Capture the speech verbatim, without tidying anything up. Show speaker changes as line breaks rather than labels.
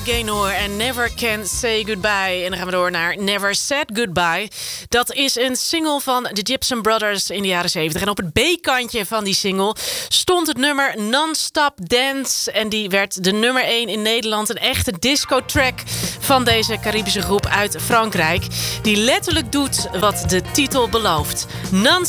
Gaynor en Never Can Say Goodbye. En dan gaan we door naar Never Said Goodbye. Dat is een single van de Gibson Brothers in de jaren zeventig. En op het B-kantje van die single stond het nummer Non-Stop Dance. En die werd de nummer één in Nederland. Een echte disco-track van deze Caribische groep uit Frankrijk. Die letterlijk doet wat de titel belooft. Non-Stop